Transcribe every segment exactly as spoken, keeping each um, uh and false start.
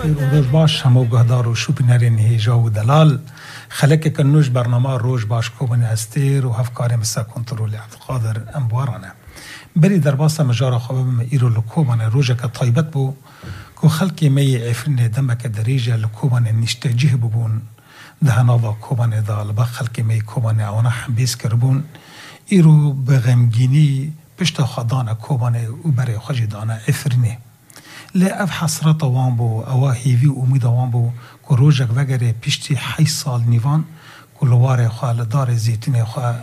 خير وروج باش همو قهدار وشوبي نارين هيجا ودلال خلك كنوش برنامج روج باش كوبن استير وهفكاري مسا كنترولي عبد القادر أنبوارنا بري درباسة مجارة خباب إيرو لكوبن روجا كطيبت بو كو خلقي مي عفرني دمك دريجة لكوبن نشتجيه ببون ده نابا كوبن دا لبا خلقي مي كوبن عوانا حبيس كربون إيرو بغمجيني بشتا خدانا كوبن وبري خجي دانا عفرني لا أف حسرة وانبو أو هيفي وميد وانبو كروجك وجري بيشتي حي صال نيفان كل واره خال دار زيتون خا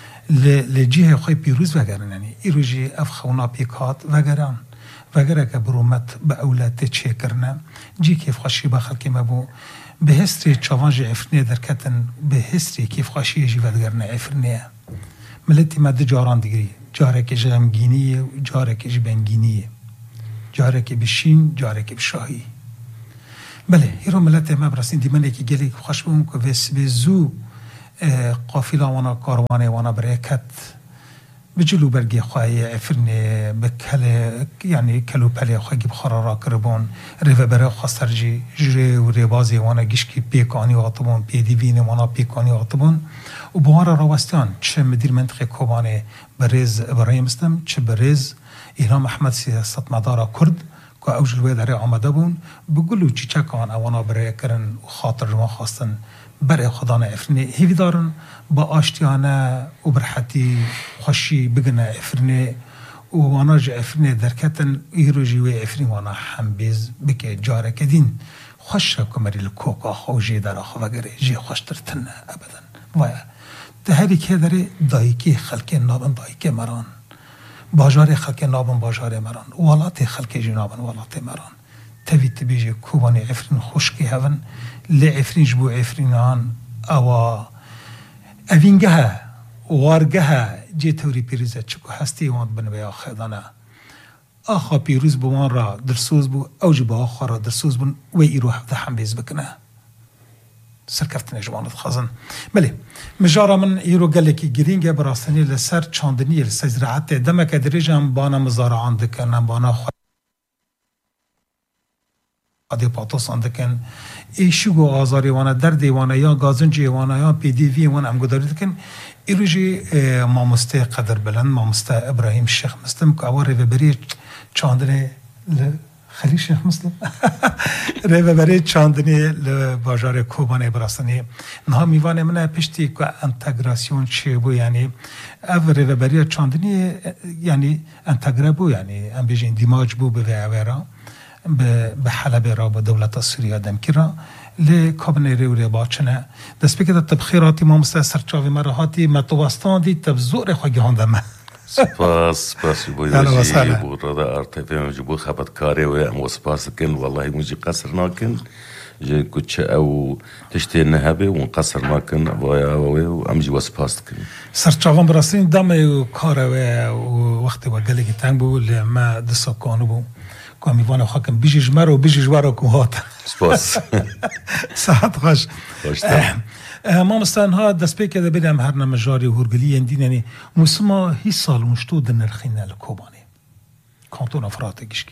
لجيه خي بيروز وجرن يعني إيروجي أف خونا بيكات وجران وجرك برومت بأولاد تشكرنا جي كيف خشي بخل كما بو بهستري تشافانجي عفرني دركتن بهستري كيف خشي يجي وجرنا عفرني ملتي ما دجاران دقري جارك جامجينية وجارك جبنجينية جارك بشين جارك بشاهي بله هيرو ملته ما برسين دي منه كي گلي خوش بوم كو وس بزو قافله وانا کاروانه وانا برکت بجلو برگی خواهی عفرنه بکله يعني کلو پلی خواهی بخارا کربون ریو بره خواسترجی جره و ریبازی وانا گشکی پیکانی آتبون پیدیوین وانا پیکانی آتبون و بوار راوستان چه مدیر منطقه کوبانه برز ابراهیم استم چه برز ایران احمد سیاست مدار کرد که اوج الوی داره آمده بون بگلو چی چه کان اوانا برای کرن و خاطر ما خواستن برای خدان افرنه هیوی دارن با آشتیانه و برحتی خوشی بگنه افرنه و وانا جا افرنه درکتن ایرو جیوی افرنه وانا هم بیز بکه جاره کدین خوش کمری لکوکا خوشی در آخو وگره جی خوشتر تنه ابدا و دهری که داره دایکی خلک نابن دایکی مران باجار خلک نابن باجار مران ولات خلک جنابن ولات مران تبي تبيجي كوباني عفرين خوشكي هفن لعفرين جبو عفرينان او اوينجها وارجها جي توري بيروزة چكو هستي واند بنبيا خيدانا آخا بيروز بوان را درسوز بو او جبا آخا را درسوز بون وي ايرو حفظة حنبيز بكنا سركفتنا جوانت خازن بله مجارة من ايرو قالكي جرينجا براستاني لسر چاندني لسزرعات دمك دريجان بانا مزارعان دكنا بانا خ ادي پاتوس اندکن ایشو آزاری وانا درد وانا یا گازنجی وانا یا پی دی وی وانا ام گداری دکن ایروجی مامسته قدر بلند مامسته ابراهیم شیخ مسلم که اوار ریوبری چاندنی خلی شیخ مسلم ریوبری چاندنی لباجار کوبانه براستانی نها میوانه منه پشتی که انتگراسیون چی بو یعنی او ریوبری چاندنی یعنی انتگره بو یعنی ام بیجین دیماج بو به اویرا به حلب را با دولت سوریه دم کرا لکابن ریوری باچنه دست بکده تبخیراتی ما مستثر چاوی مرهاتی متوستان دی تبزور خواهی هندمه سپاس سپاس بویوزی بورده ارتفی مجبو خبت کاری و ام سپاس کن والله مجی قصر ناکن جي كنت او تشتي النهبه ونقصر ناكن ويا و امجي وسباس كن سرچاوان براسين دم كاره و وقت وقالي تانبو لما دسو كانو كم يوانا خاكم بيجي جمرو بيجي جوارو كوهات سپاس ساعت خوش خوش ما مستنها دست بي كده بدم هرنا مجاري وهرقلي اندين يعني مسما هي سال مشتو دنرخينا لكوباني كانتون افراتكشكي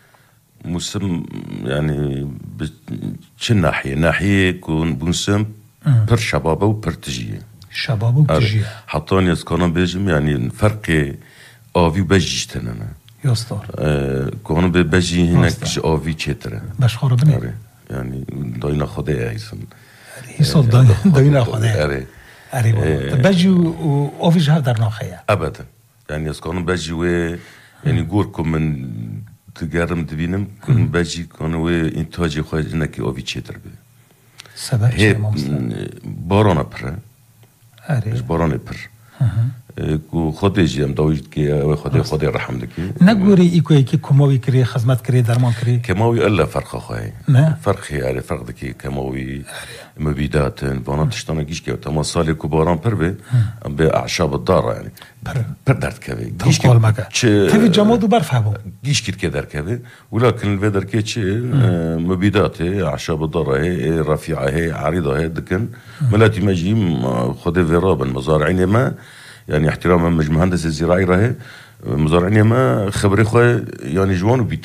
مسم يعني بچه ناحية ناحية كون بنسم پر شبابه و پر تجيه شبابه و تجيه حطاني از كانم بيجم يعني فرق آوي بجيش تنانا يستار كانم بجي هناك آوي چتره باش خاربني يعني داينا خده ايسن يسال داينا خده اري اري بجي و آوي جهر در ناخيه ابدا يعني از كانم بجي و يعني گوركم من تجارم دبینم کن بچی کنه و انتاجی خواهد نکی آبی چطور به سبب چه مامسته باران پر آره باران پر کو خودی جیم داوید که خودی خودی رحم دکی نگوری ایکوی که کماوی کری خدمت کری درمان کری کماوی الا فرق خواهی نه فرقی آره فرق دکی کماوی مبیدات بانات تشتانگیش که تمام سالی کو باران پر به به اعشاب الدار يعني پر پر درد كبي گیش کل مگه كيف جماد وبرف هبو گیش كير كدر كبي ولكن الفدر كيتش مبيدات اعشاب الدار هي رفيعه هي عريضه هي دكن ملاتي مجيم خد فيرابا مزارعين ما يعني احتراما مج مهندس الزراعي راهي مزارعين ما خبري خو يعني جوان وبيتر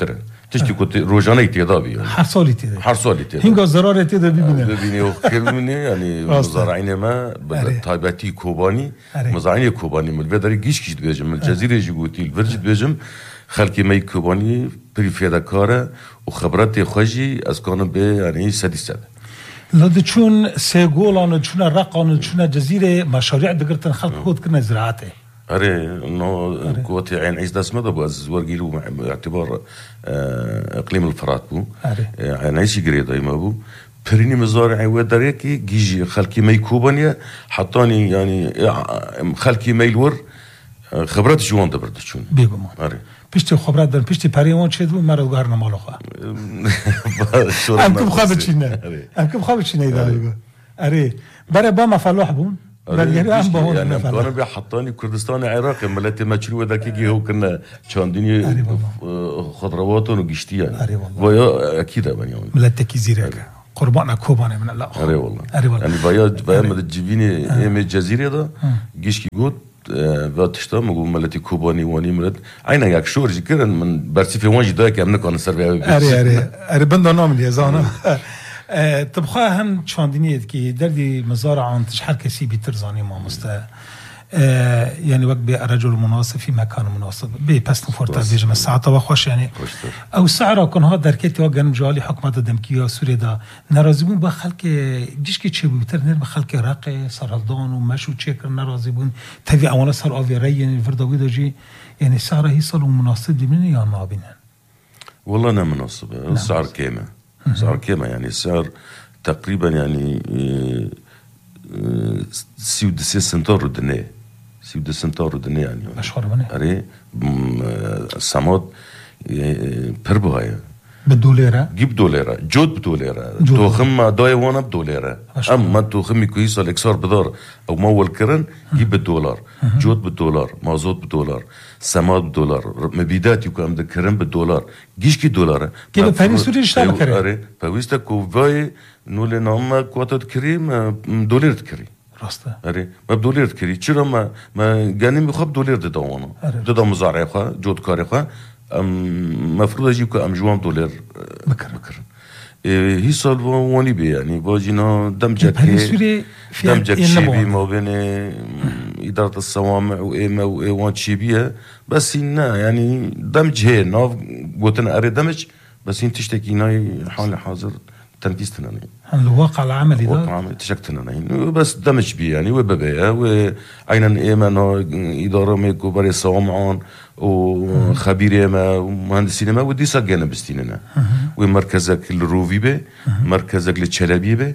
تشتي كنت روجاني تيضابي يعني حرصولي تيضابي حرصولي تيضابي هنگا زرارة تيضابي ببينه ببينه وكلمني يعني مزارعين ما تايباتي كوباني مزارعين كوباني من البدري جيش كيش بيجم من الجزيرة جيبوتي الفرج بيجم خلكي ماي كوباني بريفيدا كارا وخبرات خوجي اسكانو بي يعني سدي سد لدي چون سيغولان چون رقان چون جزيرة مشاريع دقرتن خلق خود كنا زراعته أري إنه قوتي عين عيش داس ماذا بس ورجيلو باعتبار إقليم الفرات بو عين عيش قريضة يما بو بريني مزارعي ودريكي جيجي خلكي ميكوبانيا حطاني يعني خلكي ميلور خبرات جوان دبرت شون بيجو ما أري بيشتي خبرات دن بيشتي بريوان شدو مرة قارنا مالوخا أم كم خابت شينا أم كم خابت شينا إذا أري برا بما فلوح بون يعني يعني كانوا بيحطوني كردستان عراقي ملاتي ما تشروا ذاك يجي هو كنا شانديني خضروات وقشتي يعني ويا أكيد يعني ملاتي كيزيرك قربانا كوبانا من الله أري والله أري والله يعني فيا فيا ما تجيبيني إيه من الجزيرة ده جيش كي قلت باتشتا مقول ملاتي كوباني واني ملات عينا ياك شور جكرن من برسي في وانجي ده كأمنا كان سربيا أري أري أري بندو نام لي زانا طبخا هم چاندینیت که دردی مزارعان تشحال کسی بیترزانی ما مسته يعني وقت برجل مناسب في مكان مناسب بس نفرت بيجم الساعة وخوش يعني أو سعره كن هذا دركتي وجن جالي حكمة دمكية سوريا دا نرازبون بخلك جيش كي تشبه بتر نر بخلك راقي سرالدان ومشو تشكر نرازبون تبي أولا صار أفيرين الفردوي دجي يعني سعره هي صار مناسب لمن يا ما بينن والله أنا مناسب السعر كيمة سعر كيمة يعني السعر تقريبا يعني سيود سنتور الدنيا سيود سنتور الدنيا يعني أشهر منه أري سامود بربوها بالدولارة جيب دولارة جود بدولارة توخم داي وانا بدولارة أما توخمي كويس الإكسار بدار أو مول كرن جيب بالدولار جود بالدولار مازوت بالدولار سماد بالدولار مبيدات يكون عند كرن بالدولار جيش كي دولار كده فاني سوري اشتغل كرن أري فويستا كوفاي نقول نعم كواتات كريم دولار تكري راسته أري ما بدولار تكري تشرا ما ما جاني بخاب دولار تداوانا تدا مزارع خا جود كاري خا أم مفروض أجيب كأم جوام دولار بكر بكر إيه هي صار واني بي يعني باجينا دمجة كي دمجة شيبي ما بين إدارة الصوامع وإيما وإيوان شيبيها بس إننا يعني دمج هي ناف قوتنا أري دمج بس إن تشتكينا حال حاضر تنفيذ تناني الواقع العملي ده واقع عملي تشكتنا بس دمج بي يعني وببيع وعينا إيما إدارة ميكو بري صوامعان وخبير ما ومهندسين ما ودي سجنا بستيننا ومركزك الروفي به مركزك للشلبي به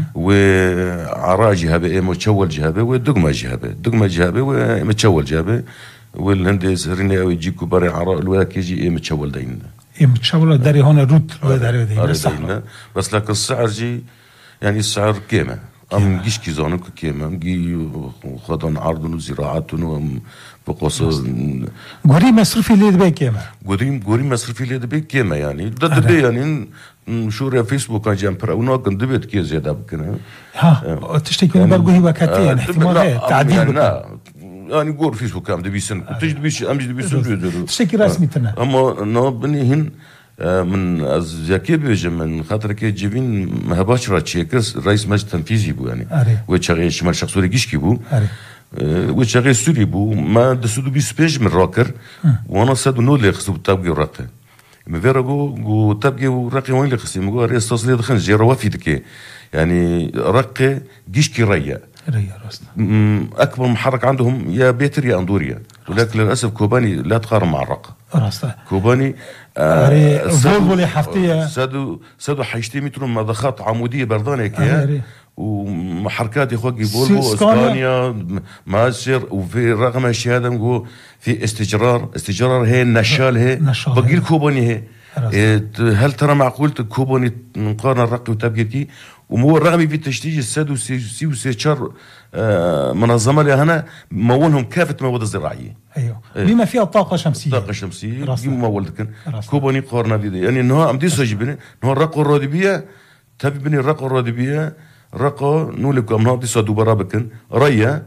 وعراجي هبه متشول جهبه ودقمة جهبه دقمة جهبه ومتشول جهبه والهندس رني أو يجيكوا بري عراء الولاك يجي متشول ديننا متشول داري هون روت داري ديننا بس لكن السعر جي يعني السعر كيما أم جيش كيزانو كيما جي خدان عرض وزراعتون بقص غوري مصرفي ليد بي كيما غوري غوري مصرفي ليد بي كيما يعني ده ده يعني شوري فيسبوك كان جامبر ونو كان دبيت كي زياده بكنا ها تشتكي من برغو هي وكاتي يعني احتمال تعديل يعني غور فيسبوك كان دبي سن كنت دبي ام دبي سن تشتكي رسمي تنا اما نو بني هن من زكي بيجي من خاطر كي جيبين مهباش راتشيكس رئيس مجلس تنفيذي بو يعني وشغال شمال شخص وريكيش كي بو وشغال سوري بو ما دسودو بي سبيج من راكر وانا صدو نو اللي خصو تابقي وراقي مفيرغو جو تابقي وراقي وين اللي خصي مقول ريستاس لي دخل جيرا وافيدك يعني راقي جيش كي ريا ريا راسنا اكبر محرك عندهم يا بيتر يا اندوريا ولكن للاسف كوباني لا تقارن مع الرق راسنا كوباني آه فولفو اللي حفتيه سادو سادو حيشتي متر مضخات عموديه بردانه كيا ومحركات يا اخوي فولفو اسبانيا ماسر وفي رغم الشهاده نقول في استجرار استجرار هي النشال هي بقي الكوباني هي إيه هل ترى معقول كوباني نقارن الرق وتبقي كي ومو الرغم في التشتيج السادو سي سي وسيتشار آه منظمه لهنا مولهم كافه مواد الزراعيه ايوه بما فيها الطاقه الشمسيه الطاقه الشمسيه مول كان كوباني قارنا دي يعني انه عم دي سجبني انه الرق الرادبيه تبي بني الرق الرادبيه رق نولك امنا دي صدو برابكن ريا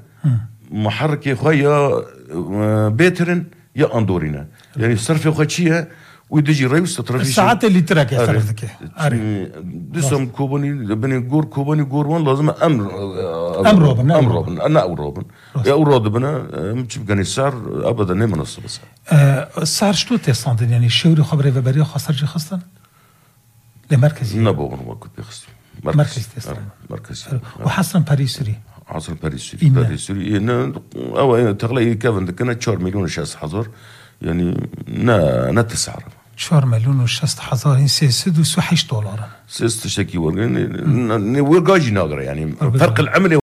محرك خويا بيترن يا اندورينا يعني صرف خوتشيه ويدجي رئيس ترافيش الساعات اللي تراك يا خرجتك دسم كوباني بني جور كوباني جور وان لازم امر امر روبن امر روبن انا او روبن يا اوراد بنا مش بقاني السعر ابدا ني منصب السعر السعر شتو تيستاندين يعني الشوري خبري فبريه خسر جي خصنا لمركزي نبو ما كنت بخص مركز تيستان مركز وحسن باريسري حسن باريسري باريسري ان او تغلي كافن كنا أربعة مليون شاس حضر يعني نا نتسعر أربعة مليون وشست حزار سي سدس وحش دولار سيستشكي ورغن ورغاجي ناقرة يعني فرق العملي